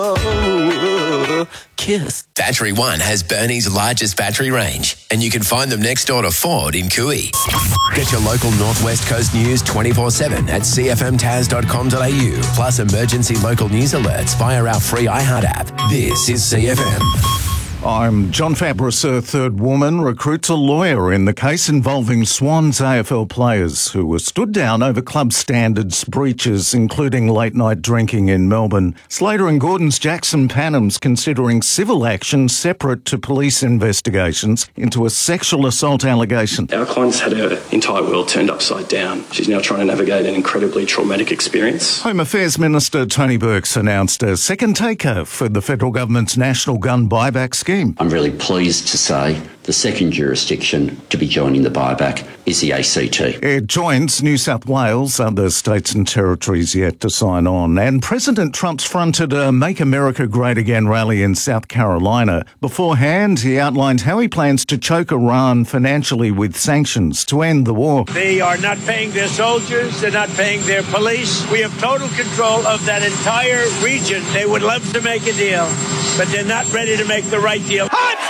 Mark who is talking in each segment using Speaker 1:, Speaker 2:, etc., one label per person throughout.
Speaker 1: Kiss. Battery One has Burnie's largest battery range, and you can find them next door to Ford in Cooey. Get your local Northwest Coast news 24/7 at cfmtaz.com.au, plus emergency local news alerts via our free iHeart app. This is CFM.
Speaker 2: I'm John Fabris. A third woman recruits a lawyer in the case involving Swans AFL players who were stood down over club standards breaches, including late-night drinking in Melbourne. Slater and Gordon's Jackson Panham's considering civil action separate to police investigations into a sexual assault allegation.
Speaker 3: Our client's had her entire world turned upside down. She's now trying to navigate an incredibly traumatic experience.
Speaker 2: Home Affairs Minister Tony Burke's announced a second taker for the federal government's national gun buyback scheme.
Speaker 4: I'm really pleased to say the second jurisdiction to be joining the buyback is the ACT.
Speaker 2: It joins New South Wales, other states and territories yet to sign on. And President Trump's fronted a Make America Great Again rally in South Carolina. Beforehand, he outlined how he plans to choke Iran financially with sanctions to end the war.
Speaker 5: They are not paying their soldiers, they're not paying their police. We have total control of that entire region. They would love to make a deal, but they're not ready to make the right deal.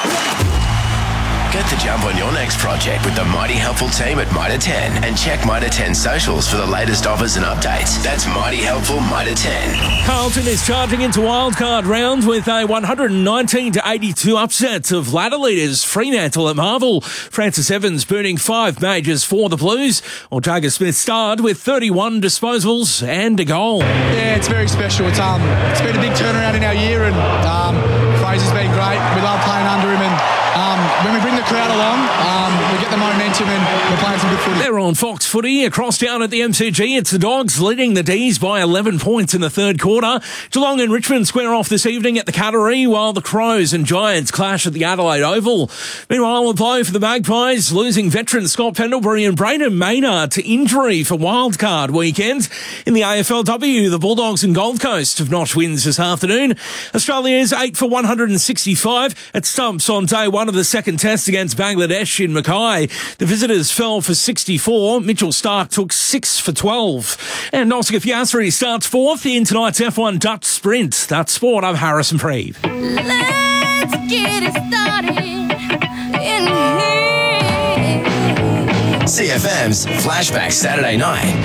Speaker 1: Get the jump on your next project with the Mighty Helpful team at Mitre 10 and check Mitre 10 socials for the latest offers and updates. That's Mighty Helpful Mitre 10.
Speaker 6: Carlton is charging into wildcard round with a 119-82 upset of ladder leaders Fremantle at Marvel. Francis Evans burning 5 majors for the Blues, while Jagger Smith starred with 31 disposals and a goal.
Speaker 7: Yeah, it's very special. It's been a big turnaround in our year, and Fraser's been great. We love playing under him, and when we bring the crowd along, we get the momentum and we're playing some good footy.
Speaker 6: They're on Fox Footy. Across town at the MCG, it's the Dogs leading the D's by 11 points in the third quarter. Geelong and Richmond square off this evening at the Cattery, while the Crows and Giants clash at the Adelaide Oval. Meanwhile, a blow for the Magpies, losing veteran Scott Pendlebury and Brayden Maynard to injury for wildcard weekend. In the AFLW, the Bulldogs and Gold Coast have notched wins this afternoon. Australia's 8 for 165 at stumps on day one of the second test against Bangladesh in Mackay. The visitors fell for 64. Mitchell Stark took 6 for 12. And Oscar Piastri starts fourth in tonight's F1 Dutch Sprint. That's sport. I'm Harrison Preeve.
Speaker 8: Let's get it started in here.
Speaker 1: CFM's Flashback Saturday Night.